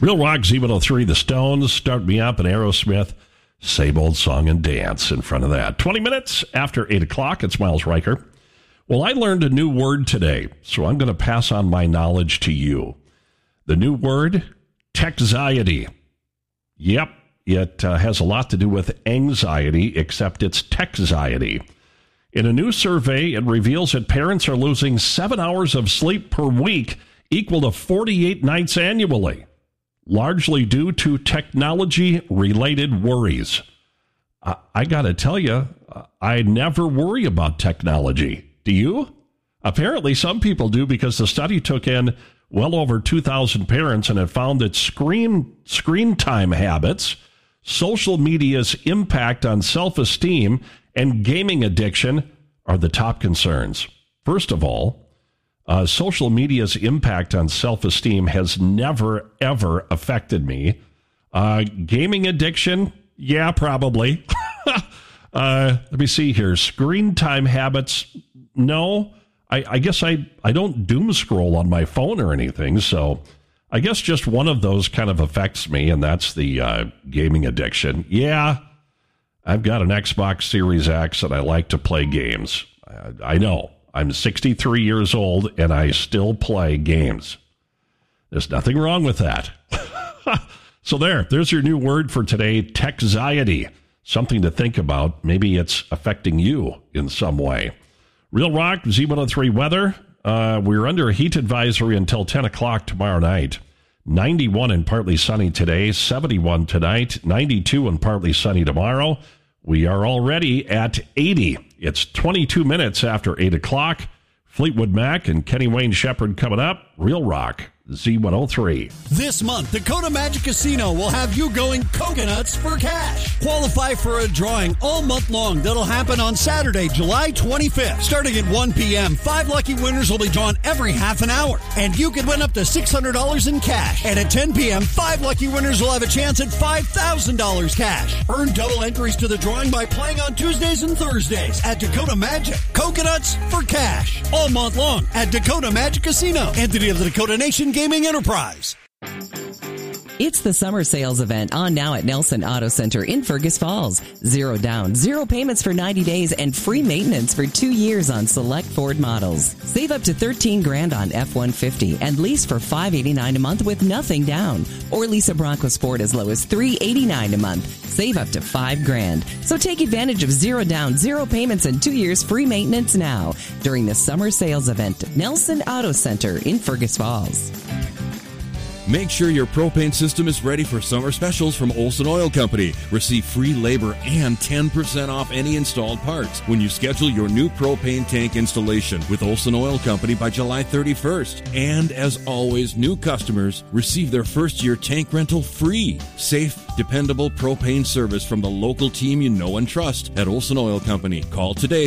Real Rock Z103, The Stones, Start Me Up, and Aerosmith, Same Old Song and Dance in front of that. 20 minutes after 8 o'clock, it's Miles Riker. Well, I learned a new word today, so I'm going to pass on my knowledge to you. The new word, techxiety. Yep, it has a lot to do with anxiety, except it's techxiety. In a new survey, it reveals that parents are losing 7 hours of sleep per week, equal to 48 nights annually, largely due to technology-related worries. I got to tell you, I never worry about technology. Do you? Apparently, some people do, because the study took in well over 2,000 parents, and it found that screen time habits, social media's impact on self-esteem, and gaming addiction are the top concerns. First of all, social media's impact on self-esteem has never, ever affected me. Gaming addiction? Yeah, probably. Let me see here. Screen time habits? No. I guess I don't doom scroll on my phone or anything, so I guess just one of those kind of affects me, and that's the gaming addiction. Yeah, I've got an Xbox Series X, and I like to play games. I know. I'm 63 years old, and I still play games. There's nothing wrong with that. So there's your new word for today, techxiety. Something to think about. Maybe it's affecting you in some way. Real Rock, Z103 weather. We're under a heat advisory until 10 o'clock tomorrow night. 91 and partly sunny today, 71 tonight, 92 and partly sunny tomorrow. We are already at 80. It's 22 minutes after 8 o'clock. Fleetwood Mac and Kenny Wayne Shepherd coming up. Real Rock, Z103. This month, Dakota Magic Casino will have you going coconuts for cash. Qualify for a drawing all month long that'll happen on Saturday, July 25th. Starting at 1 p.m., 5 lucky winners will be drawn every half an hour. And you can win up to $600 in cash. And at 10 p.m., 5 lucky winners will have a chance at $5,000 cash. Earn double entries to the drawing by playing on Tuesdays and Thursdays at Dakota Magic. Coconuts for cash. All month long at Dakota Magic Casino. Entity of the Dakota Nation Gaming Enterprise. It's the summer sales event on now at Nelson Auto Center in Fergus Falls. 0 down, 0 payments for 90 days, and free maintenance for 2 years on select Ford models. Save up to $13,000 on F-150 and lease for $589 a month with nothing down. Or lease a Bronco Sport as low as $389 a month. Save up to $5,000. So take advantage of 0 down, 0 payments, and 2 years free maintenance now during the summer sales event at Nelson Auto Center in Fergus Falls. Make sure your propane system is ready for summer specials from Olson Oil Company. Receive free labor and 10% off any installed parts when you schedule your new propane tank installation with Olson Oil Company by July 31st. And as always, new customers receive their first-year tank rental free. Safe, dependable propane service from the local team you know and trust at Olson Oil Company. Call today